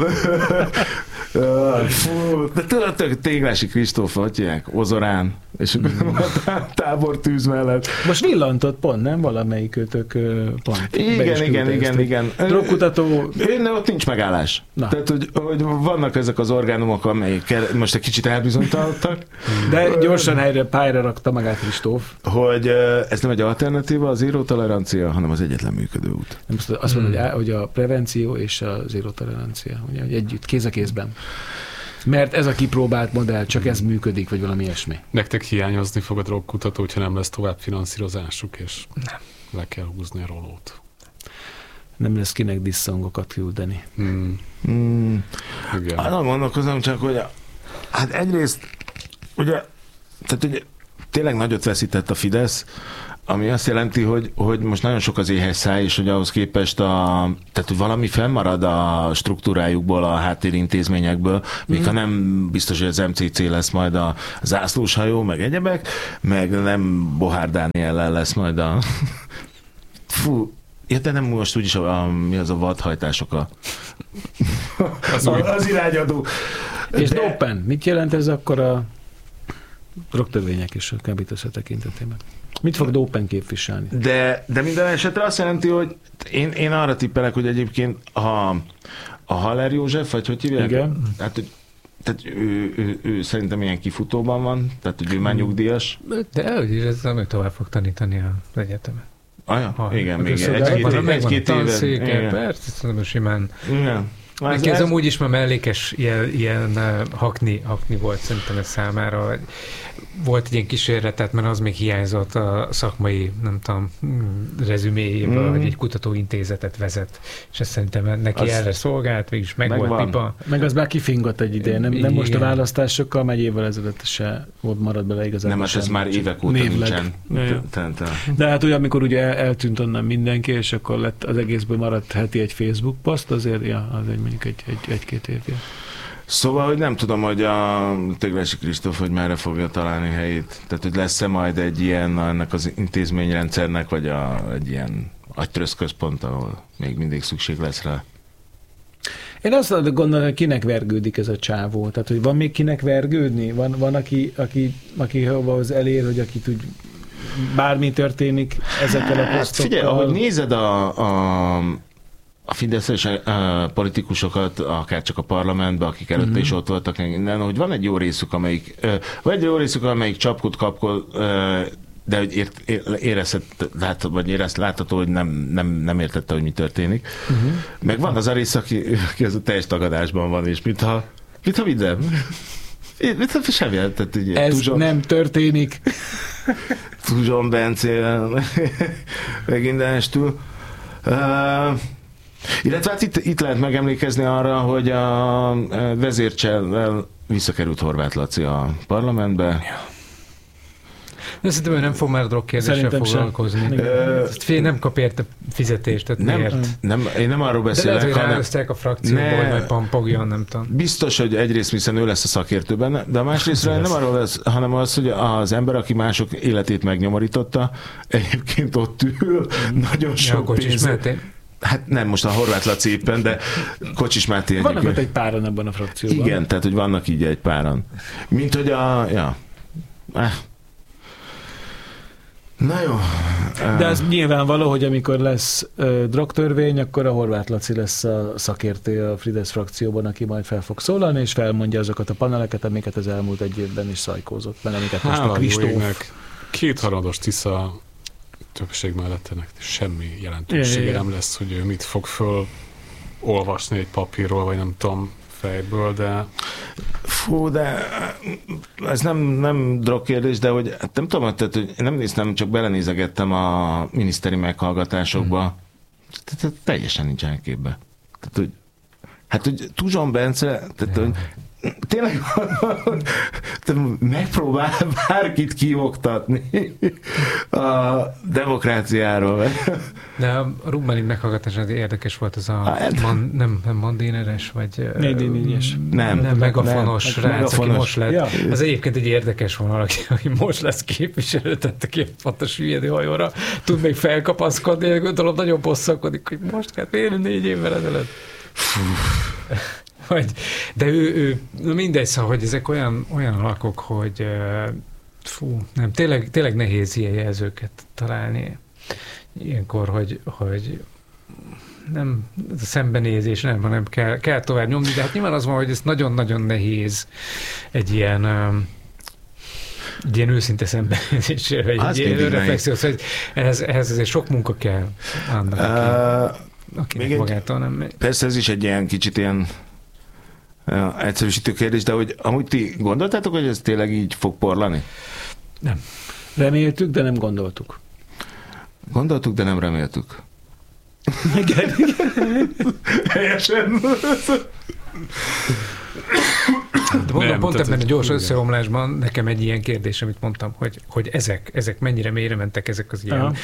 De tudod, Téglási Kristóf, hagyják, Ozorán, és a tábortűz mellett. Most villantott pont, nem? Valamelyikőtök pont. Igen. Drogkutató. Ott nincs megállás. Tehát, hogy vannak ezek az orgánumok, amelyek most egy kicsit elbizonytalanodtak. De gyorsan pályára rakta magát Kristóf. Hogy ez nem egy alternatíva, az zéró tolerancia, hanem az egyetlen működő út. Azt mondod, hogy a prevenció és a zéró tolerancia, ugye, hogy együtt, kéz a kézben. Mert ez a kipróbált modell, csak ez működik, vagy valami ilyesmi. Nektek hiányozni fog a drogkutató, hogyha nem lesz tovább finanszírozásuk, és le kell húzni a rolót. nem lesz kinek disszongokat küldeni. Igen. Arra gondolkozom csak, hogy hát egyrészt ugye, tehát ugye tényleg nagyot veszített a Fidesz, ami azt jelenti, hogy most nagyon sok az éhes száj, és hogy ahhoz képest tehát hogy valami fennmarad a struktúrájukból, a háttérintézményekből, még ha nem biztos, hogy az MCC lesz majd a zászlóshajó, meg egyebek, meg nem Bohár Dániellel lesz majd a... Fú, ja, de nem most úgyis mi az a vadhajtások az irányadó. És Dopen, mit jelent ez akkor a drogtörvények és a kábítószer tekintetében? Mit fog Dopen képviselni? De minden esetre azt jelenti, hogy én arra tippelek, hogy egyébként a Haller József, vagy hogy hívják? Igen. Tehát ő szerintem ilyen kifutóban van, tehát hogy ő már nyugdíjas. De ez nem tovább fog tanítani az egyetemet. Igen, még egy-két éve. Persze, szerintem simán. Igen. Neki ez amúgy is már mellékes ilyen hakni volt szerintem ez számára. Volt egy ilyen kísérletet, mert az még hiányzott a szakmai, nem tudom, rezüméjéből, hogy egy kutatóintézetet vezet, és ezt szerintem neki erre szolgált, végülis meg volt pipa. Meg az már kifingott egy ideje, nem most a választásokkal, egy évvel ezelőtt se volt marad bele igazából. Nem, ez már évek óta nincsen. De hát olyan, amikor ugye eltűnt onnan mindenki, és akkor lett az egészből maradt heti egy Facebook poszt, azért az mondjuk egy-két évje. Szóval, hogy nem tudom, hogy a Tögresi Kristóf, hogy merre fogja találni helyét. Tehát, hogy lesz-e majd egy ilyen ennek az intézményrendszernek, vagy egy ilyen agytrösz központ, ahol még mindig szükség lesz rá. Én azt gondolom, hogy kinek vergődik ez a csávó. Tehát, hogy van még kinek vergődni? Van aki az elér, hogy aki tud bármi történik ezekkel a posztokkal? Figyelj, ahogy nézed a fideszes politikusokat, akár csak a parlamentben, akik előtte is ott voltak, hogy van egy jó részük, amelyik csapkod-kapkod, de hogy látható, hogy nem értette, hogy mi történik. Meg van az a rész, aki ez a teljes tagadásban van, és mintha minden. Mintha semmi. Ez nem történik. Tuzson Bencével, meg mindenestül. Illetve hát itt lehet megemlékezni arra, hogy a vezércsellel visszakerült Horváth Laci a parlamentbe. De szerintem ő nem fog már drogkérdéssel foglalkozni. Nem kap érte fizetést, tehát miért? Én nem arról beszélek. De lehet, hogy ráhozták a frakcióba, hogy majd pampogjon, nem tudom. Biztos, hogy egyrészt hiszen ő lesz a szakértő benne, de a másrésztről nem arról lesz, hanem az, hogy az ember, aki mások életét megnyomorította, egyébként ott ül, nagyon sok pénz. Hát nem most a Horváth Laci éppen, de Kocsis Máté egyébként. Vannak ott egy páran abban a frakcióban. Igen, tehát hogy vannak így egy páran. Mint hogy Na jó. De ez nyilvánvaló, hogy amikor lesz drogtörvény, akkor a Horváth Laci lesz a szakértő a Fidesz frakcióban, aki majd fel fog szólalni, és felmondja azokat a paneleket, amiket az elmúlt egy évben is szajkózott, mert amiket most a Kristóf. Kétharmados Tisza többség mellett ennek semmi jelentősége nem lesz, hogy ő mit fog fölolvasni egy papírról, vagy nem tudom, fejből, de... Fú, de ez nem drogkérdés, de hogy nem tudom, tehát, hogy nem néztem, csak belenézegettem a miniszteri meghallgatásokba. Tehát teljesen nincsen képbe. Tehát, hogy Tuzson Bence, tehát, hogy tényleg megpróbál bárkit kioktatni a demokráciáról. De a Rubmani meghallgatás érdekes volt az nem Mandéneres, vagy nem megafonos rác, aki most lett. Ja. Az egyébként egy érdekes vonal, aki most lesz képviselő, tette ki egy fontos hülyedő hajóra, tud még felkapaszkodni, gondolom nagyon bosszakodik, hogy most kell 4 évvel ezelőtt. De ő mindegy, szóval, hogy ezek olyan alakok, hogy nem, tényleg nehéz ilyen jelzőket találni ilyenkor, hogy nem a szembenézés, hanem kell tovább nyomni, de hát nyilván az van, hogy ez nagyon-nagyon nehéz egy ilyen őszinte szembenézésre, vagy egy ilyen reflexió, hogy ehhez azért sok munka kell annak, akinek magától nem... Persze ez is egy ilyen kicsit ilyen egyszerűsítő kérdés, de hogy amúgy ti gondoltátok, hogy ez tényleg így fog porlani? Nem. Reméltük, de nem gondoltuk. Gondoltuk, de nem reméltük. Helyesen. De mondom, pont tehát, ebben a gyors igen. összeomlásban nekem egy ilyen kérdés, amit mondtam, hogy ezek mennyire mélyre mentek, ezek az ilyen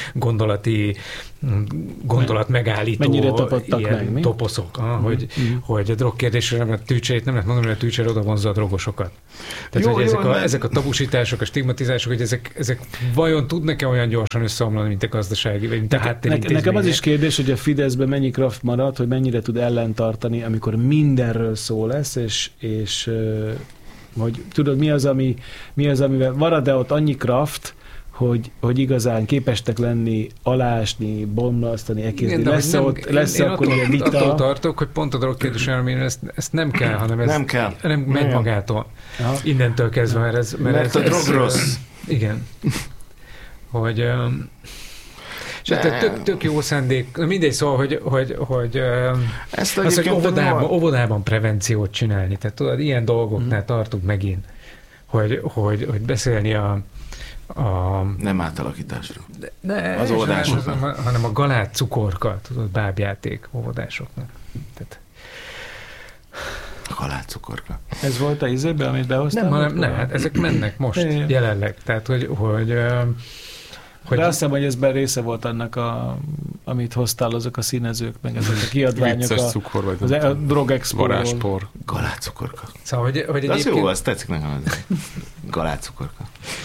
gondolat megállító mennyire tapadtak ilyen meg, mi? toposzok, hogy a drog kérdésre nem lehet tűcsét, nem lehet mondani, hogy a tűcsére oda vonzza a drogosokat. Tehát, Jó, hogy jó, ezek a tabusítások, a stigmatizások, hogy ezek vajon tudnak-e olyan gyorsan összeomlani, mint a gazdasági, vagy mint a háttérintézmények? Nekem az is kérdés, hogy a Fideszben mennyi kraft marad, hogy mennyire tud ellentartani, amikor mindenről szó lesz, és hogy tudod, mi az, amivel marad-e ott annyi kraft, hogy igazán képestek lenni, alásni, bomlasztani, ekézni. Lesz akkor ilyen vita. Attól tartok, hogy pont a drog kérdésre, ezt nem kell, hanem ez Nem kell. nem megy magától. Aha. Innentől kezdve, mert a drog rossz. Igen. Hogy... És tök jó szándék. Mindegy, szóval, hogy óvodában prevenciót csinálni. Tehát tudod, ilyen dolgoknál tartunk megint, hogy beszélni a nem átalakításra. Az óvodásoknak. hanem a galát cukorka, tudod, bábjáték óvodásoknak. Tehát... A galátcukorka. Ez volt a izébe, amit behoztál? Nem, hát ezek mennek most, jelenleg. Tehát, hogy de azt hiszem, hogy ezben része volt annak, amit hoztál, azok a színezők, meg ezek a kiadványok. Vicces cukor, vagy a drogexpóról. varázspor. Galátcukorka. Szóval, hogy de az jó, az tetszik nekem. Galátcukorka.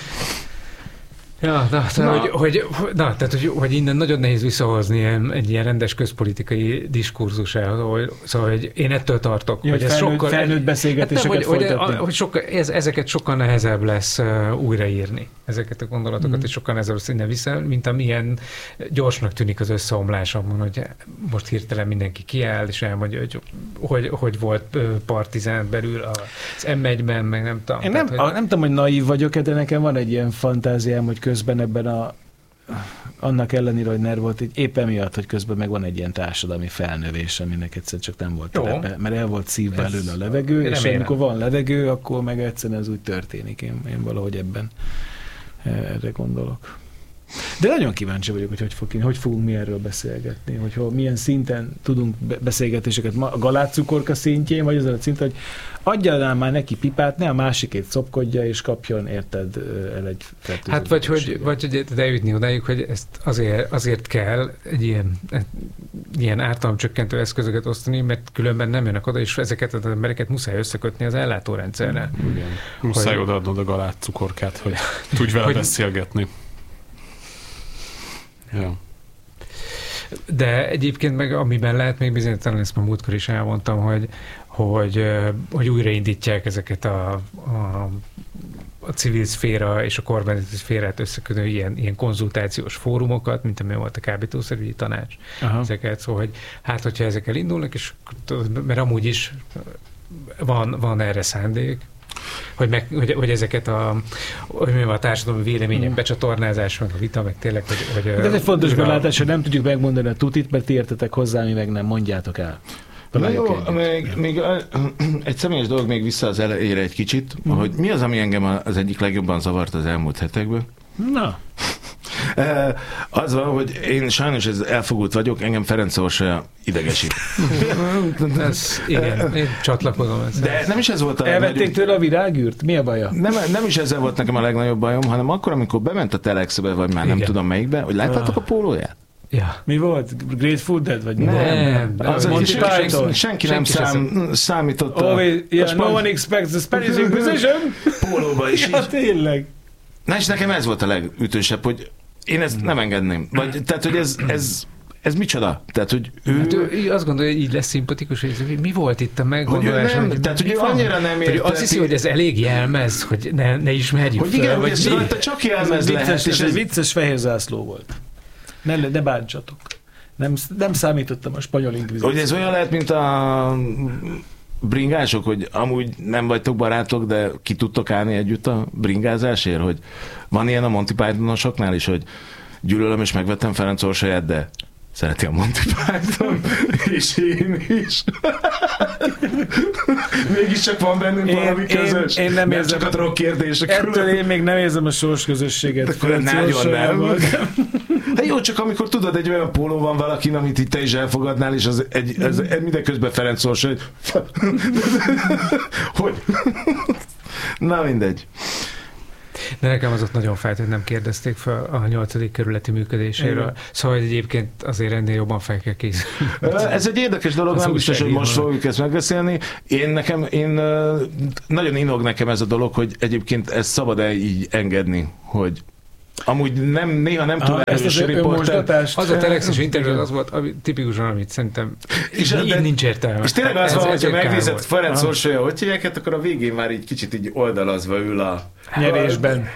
Ja, hogy innen nagyon nehéz visszahozni egy ilyen rendes közpolitikai diskurzusához, szóval, hogy én ettől tartok. Ja, hogy ez felnőtt beszélgetéseket folytatni. Hogy ezeket sokkal nehezebb lesz újraírni, ezeket a gondolatokat, és sokkal nehezebb lesz innen vissza, mint amilyen gyorsnak tűnik az összeomlásomon, hogy most hirtelen mindenki kiáll, és elmondja, hogy volt partizán belül az M1-ben, meg nem tudom. Én nem tudom, hogy naív vagyok, de nekem van egy ilyen fantáziám, hogy közben ebben annak ellenére, hogy NER volt, éppen miatt, hogy közben meg van egy ilyen társadalmi felnövés, aminek egyszer csak nem volt terepe, mert el volt szívva előle a levegő, és amikor van levegő, akkor meg egyszerűen ez úgy történik. Én valahogy ebben erre gondolok. De nagyon kíváncsi vagyok, hogy fogunk mi erről beszélgetni, hogy milyen szinten tudunk beszélgetéseket, a galátcukorka szintjén, vagy azon a szinten, hogy adjál már neki pipát, ne a másikét szopkodja, és kapjon, érted, el egy fertőző. Hát vagy hogy eljutni odáig, hogy ezt azért kell egy ilyen ártalomcsökkentő eszközöket osztani, mert különben nem jönnek oda, és ezeket az embereket muszáj összekötni az ellátórendszerrel. Muszáj odaadnod a galátcukorkát, hogy tudj vele beszélgetni. Ja. De egyébként meg amiben lehet még bizonytalan, ezt már múltkor is elmondtam, hogy újraindítják ezeket a civil szféra és a kormányzati szférát összekötő ilyen konzultációs fórumokat, mint amilyen volt a kábítószerügyi tanács. Aha. Ezeket, szóval, hogy hát, hogyha ezek elindulnak, és mert amúgy is van erre szándék, hogy ezeket a társadalmi vélemények becsatornázás, meg a vita, meg tényleg, hogy de ez egy fontos belátás, hogy nem tudjuk megmondani a tutit, mert ti értetek hozzá, mi meg nem, mondjátok el. Na jó, még egy személyes dolog még vissza az elejére egy kicsit, hogy mi az, ami engem az egyik legjobban zavart az elmúlt hetekből? Na. Az van, hogy én sajnos elfogult vagyok, engem Ferenc Orsolya idegesít. Igen, én csatlakozom ezt. De nem is ez volt a elvették tőle a virágűrt? Mi a baja? Nem is ezzel volt nekem a legnagyobb bajom, hanem akkor, amikor bement a Telexbe, vagy már nem tudom melyikbe, hogy láttátok a pólóját? Ja. Mi volt? Grateful Dead? Vagy nem. Senki nem számított. No one expects the Spanish Inquisition? Pólóba is. Ja, tényleg. Na és nekem ez volt a legütősebb, hogy én ezt nem engedném. Tehát, hogy ez micsoda? Tehát, hogy ő azt gondolja, hogy így lesz szimpatikus, hogy mi volt itt a meggondolás? Tehát, hogy ő annyira nem érte. Azt hiszi, hogy ez elég jelmez, hogy ne ismerjük hogy igen, hogy ez rajta csak jelmez lehet. És ez vicces fehér zászló volt. Ne bántsatok. Nem számítottam a spanyol inkvizíciót. Hogy ez olyan lehet, mint a bringások, hogy amúgy nem vagytok barátok, de ki tudtok állni együtt a bringázásért, hogy van ilyen a Monty Pythonosoknál is, hogy gyűlölöm és megvettem Ferenc Orsolyát, de szereti a Monty Python, és én is. Mégiscsak van bennünk valami közös. Én nem érzem csak a drog kérdések. Ettől én még nem érzem a sors közösséget. Nagyon nem. Hát jó, csak amikor tudod, egy olyan póló van valakin, amit itt te is elfogadnál, és az mindeközben Ferenc Orsolya, hogy... Na mindegy. De nekem az ott nagyon fájt, hogy nem kérdezték fel a 8. kerületi működéséről. Igen. Szóval egyébként azért ennél jobban fel kell készülni. Ez egy érdekes dolog, nem biztos, hogy most fogjuk ezt megbeszélni. Én nagyon inog nekem ez a dolog, hogy egyébként ezt szabad-e így engedni, hogy amúgy néha nem túl erős riporter. Az a telexes interjú az volt tipikusan, amit szerintem így nincs értelme. És tényleg az van, hogyha megnézed Ferenc Orsolya, hogy hívják, akkor a végén már így kicsit így oldalazva ül a nyerésben.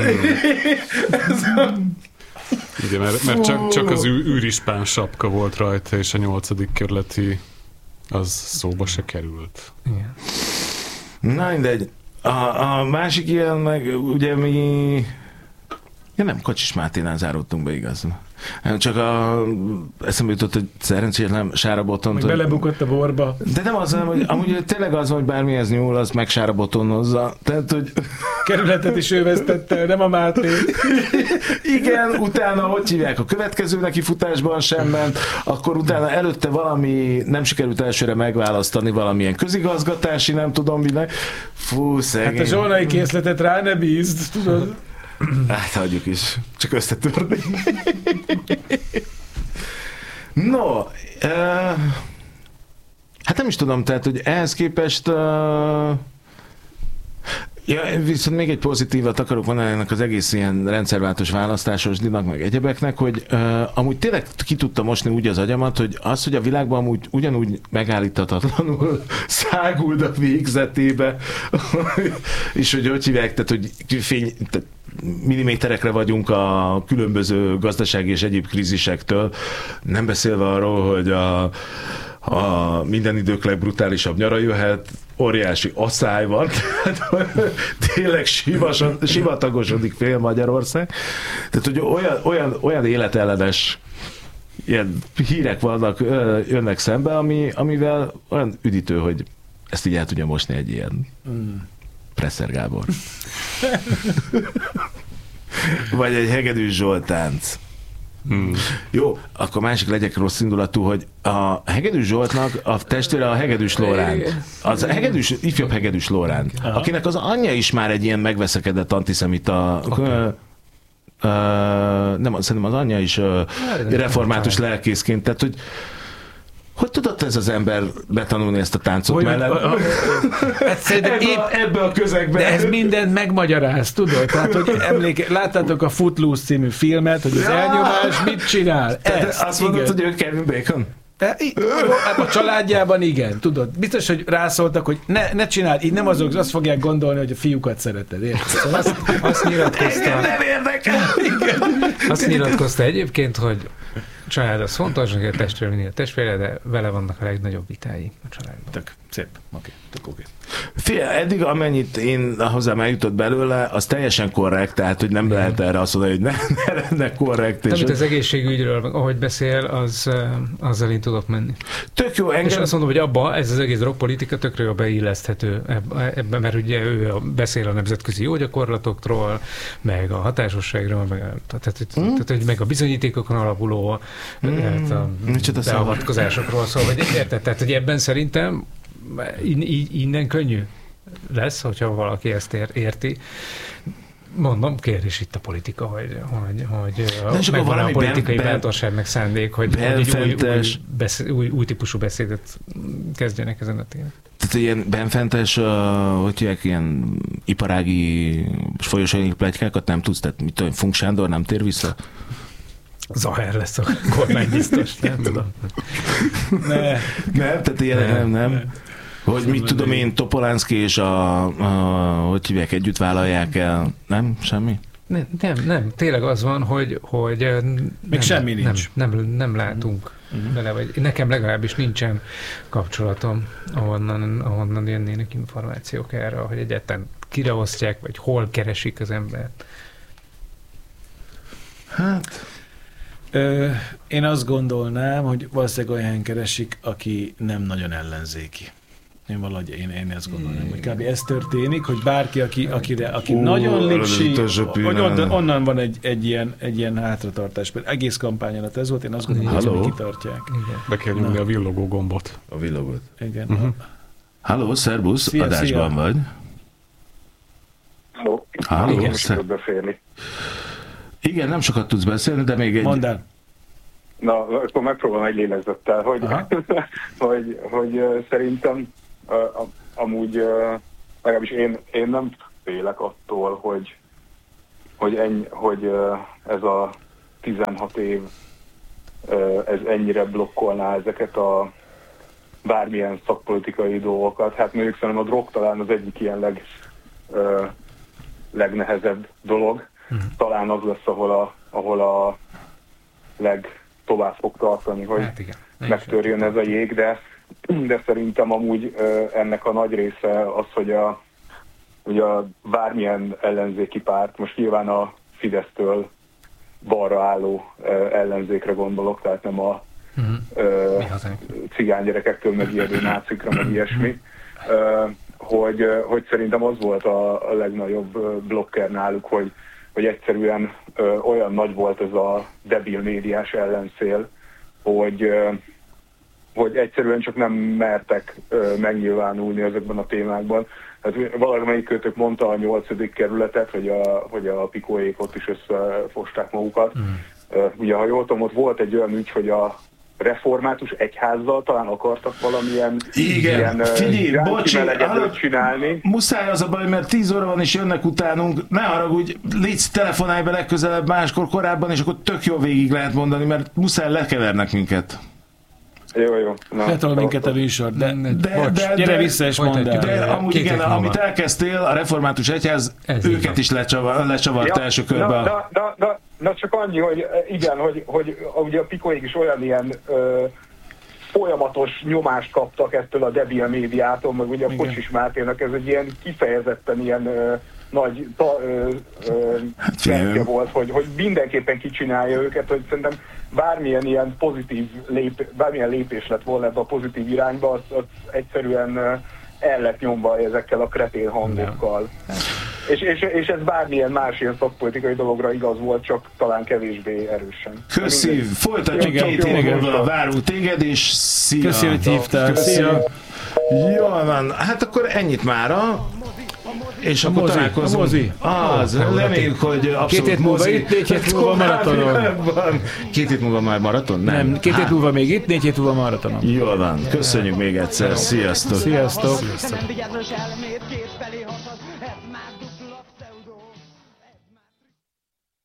Igen, mert csak az űrispán sapka volt rajta, és a 8. kerületi az szóba se került. Igen. Na mindegy. A másik ilyen meg ugye mi... Ja nem, Kocsis Máténál záródtunk be, igaz. Csak eszembe jutott, hogy szerencsétlen Sára Botont... Meg belebukott a borba. De nem az, hogy amúgy tényleg az, hogy bármihez nyúl, az meg Sára Botonhozza. Tehát, hogy... Kerületet is ő vesztette, nem a Máté. Igen, utána, hogy hívják, a következő neki futásban sem ment, akkor utána előtte valami, nem sikerült elsőre megválasztani valamilyen közigazgatási, nem tudom minek. Fú, szegény. Hát a zsolnai készletet rá ne bízd, tudod? Hát hagyjuk is, csak összetörni. No, hát nem is tudom, tehát, hogy ehhez képest ja, viszont még egy pozitívat akarok mondani ennek az egész ilyen rendszerváltós választásos dinak, meg egyebeknek, hogy amúgy tényleg ki tudta mosni úgy az agyamat, hogy az, hogy a világban amúgy ugyanúgy megállíthatatlanul száguld a végzetébe, és hogy hívják, tehát, hogy milliméterekre vagyunk a különböző gazdasági és egyéb krízisektől, nem beszélve arról, hogy a minden idők legbrutálisabb nyara jöhet, óriási asszály van, tényleg sivatagosodik fél Magyarország. Tehát, hogy olyan életellenes ilyen hírek vannak, jönnek szembe, amivel olyan üdítő, hogy ezt így el tudja mosni egy ilyen Presser Gábor. Vagy egy Hegedűs Zsoltánc. Jó, akkor másik legyek rossz indulatú, hogy a Hegedűs Zsoltnak a testvére a Hegedűs Lóránt. Az a ifjabb Hegedűs Lóránt, akinek az anyja is már egy ilyen megveszekedett antiszemita... nem, szerintem az anyja is református lelkészként, tehát hogy tudott ez az ember betanulni ezt a táncot mellett? Ebbe a közegben. De ez mindent megmagyaráz, tudod? Tehát, hogy láttátok a Footloose című filmet, hogy az elnyomás mit csinál? Azt mondod, hogy ő Kevin Bacon? A családjában igen, tudod. Biztos, hogy rászóltak, hogy ne csináld, így nem azok, azt fogják gondolni, hogy a fiúkat szereted, érted? Szóval azt nyilatkozta. Nem érdekel. Azt nyilatkozta egyébként, hogy család az fontos, hogy a testvére minél testvére, de vele vannak a legnagyobb vitái a családban. Tök szép. Oké. Fél, eddig amennyit én hozzám eljutott belőle, az teljesen korrekt, tehát hogy nem lehet erre azt mondani, hogy ne korrekt. Amit az egészségügyről, ahogy beszél, azzal én tudok menni. Tök jó, engem... És azt mondom, hogy abba ez az egész drogpolitika tökre jól beilleszthető ebben, mert ugye ő beszél a nemzetközi jó gyakorlatokról, meg a hatásosságról, meg a bizonyítékokon alapuló beavatkozásokról szól, vagy érted? Tehát, hogy ebben szerintem innen könnyű lesz, hogyha valaki ezt érti. Mondom, kérdés itt a politika, hogy megvan a politikai bátorság, meg szándék, hogy új típusú beszédet kezdjenek ezen a téren. Tehát ilyen benfentes, hogy hívják, ilyen iparági folyosói pletykákat nem tudsz, tehát mit tudom, Funk Sándor nem tér vissza? Zaher lesz a kormány biztos, nem tudom. Nem, tehát ilyen nem. Hogy mit tudom én, Topolánszki és hogy hívják, együtt vállalják el. Nem? Semmi? Nem. Tényleg az van, hogy még semmi nincs. Nem látunk bele, vagy nekem legalábbis nincsen kapcsolatom, ahonnan jönnének információk erre, hogy egyáltalán kire osztják, vagy hol keresik az embert. Hát... Én azt gondolnám, hogy valószínűleg olyan helyen keresik, aki nem nagyon ellenzéki. Én valahogy én ezt gondolnám, hogy kb. Ez történik, hogy bárki, aki nagyon lipsi, hogy onnan van egy ilyen hátratartás. Egész kampány alatt ez volt, én azt gondolom, hogy ezt kitartják. Be kell nyomni a villogó gombot. A villagot. Igen. Halló, szerbusz, adásban vagy. Halló. Igen, beszélni. Igen, nem sokat tudsz beszélni, de még egy... Mondd el. Na, akkor megpróbálom egy lélegzettel, hogy szerintem amúgy legalábbis én nem félek attól, hogy ez a 16 év ez ennyire blokkolná ezeket a bármilyen szakpolitikai dolgokat. Hát mondjuk szerintem a drog talán az egyik ilyen legnehezebb dolog. Talán az lesz, ahol a legtovább fog tartani, hogy megtörjön ez a jég, de szerintem amúgy ennek a nagy része az, hogy a bármilyen ellenzéki párt, most nyilván a Fidesztől balra álló ellenzékre gondolok, tehát nem a cigánygyerekektől megijedő nácikra, meg ilyesmi, hogy szerintem az volt a legnagyobb blokker náluk, hogy egyszerűen olyan nagy volt ez a debil médiás ellenszél, hogy egyszerűen csak nem mertek megnyilvánulni ezekben a témákban. Hát valamelyik őtök mondta a 8. kerületet, hogy a Pikóék ott is összefosták magukat. Ugye, ha jól tudom, ott volt egy olyan ügy, hogy a református egyházzal talán akartak valamilyen meleget csinálni. Muszáj az a baj, mert 10 óra van és jönnek utánunk, ne haragudj, légy, telefonálj be legközelebb máskor korábban, és akkor tök jó végig lehet mondani, mert muszáj lekevernek minket. Jó. Letol minket a műsor, de gyere vissza és mondd el. De amúgy igen, amit elkezdtél, a református egyház őket is lecsavart első körben. Na csak annyi, hogy igen, hogy ugye a Pikóék is olyan ilyen folyamatos nyomást kaptak ettől a debil médiától, meg ugye a Kocsis Máténak ez egy ilyen kifejezetten ilyen nagy trendje volt, hogy mindenképpen kicsinálja őket, hogy szerintem bármilyen ilyen pozitív bármilyen lépés lett volna ebbe a pozitív irányba, az egyszerűen el lett nyomva ezekkel a kretén hangokkal. És ez bármilyen más ilyen szakpolitikai dologra igaz volt, csak talán kevésbé erősen. Köszi, folytatjuk 2 év múlva, várunk téged, és szia! Köszi, hogy hívtál. Szia! Jól van, hát akkor ennyit mára. És akkor találkozunk. Reméljük, hogy abszolút 2 hét múlva itt, 4 hét múlva maratonon. 2 hét múlva már maraton? Nem, 2 hét múlva még itt, 4 hét múlva maratonon. Jól van, köszönjük még egyszer, sziasztok! Sziasztok!